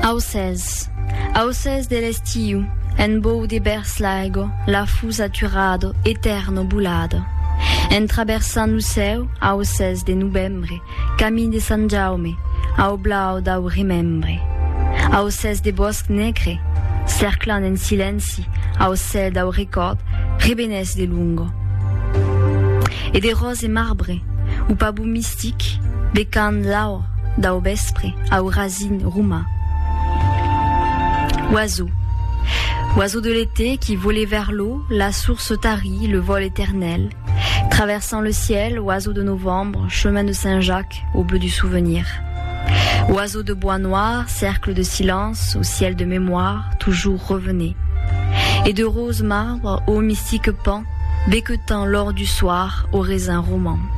Auces dell'estiu, en bou de berslaigo, la fu saturado, eterno bulado. En traversant o céu, auces de novembre, camí de San Jaume, au blau d'au remembre. Auces de bosc negre, cerclant en silenci, au cel d'au record, rebenès de lungo. Et de roses et marbre, ou pabou mystique, becant l'aur d'au vespre, au racine ruma. Oiseau de l'été qui volait vers l'eau, la source tarie, le vol éternel. Traversant le ciel, oiseau de novembre, chemin de Saint-Jacques, au bleu du souvenir. Oiseau de bois noir, cercle de silence, au ciel de mémoire, toujours revenez. Et de rose marbre, au mystique pan, becquetant l'or du soir, au raisin roman.